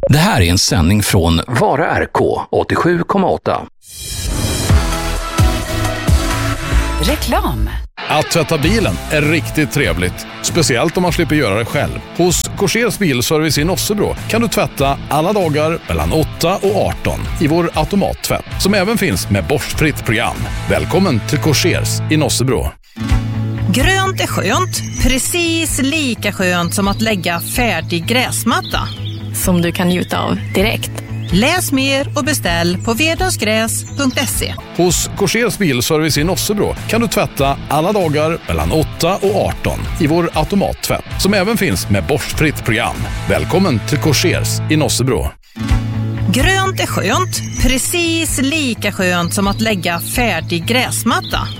Det här är en sändning från Vara RK 87,8. Reklam. Att tvätta bilen är riktigt trevligt, speciellt om man slipper göra det själv. Hos Korsers Bilservice i Nossebro kan du tvätta alla dagar mellan 8 och 18 i vår automattvätt, som även finns med borstfritt program. Välkommen till Korsers i Nossebro. Grönt är skönt, precis lika skönt som att lägga färdig gräsmatta. Som du kan njuta av direkt. Läs mer och beställ på vedonsgräs.se. Hos Korsers Bilservice i Nossebro kan du tvätta alla dagar mellan 8 och 18 i vår automattvätt, som även finns med borstfritt program. Välkommen till Korsers i Nossebro. Grönt är skönt, precis lika skönt som att lägga färdig gräsmatta.